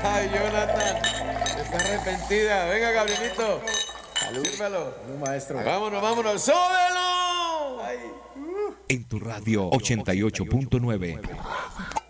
Ay, Jonathan, está arrepentida. Venga, Gabrielito. Salud. Sírvelo. Salud, maestro. Vámonos, vámonos. ¡Súbelo! Ay. En tu radio 88.9.